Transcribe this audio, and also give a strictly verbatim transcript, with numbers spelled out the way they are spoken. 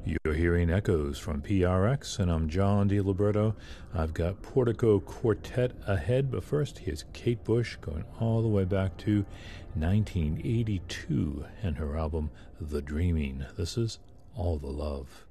You're hearing echoes from P R X, and I'm John DiLiberto. I've got Portico Quartet ahead, but first here's Kate Bush going all the way back to nineteen eighty-two and her album The Dreaming. This is All the Love.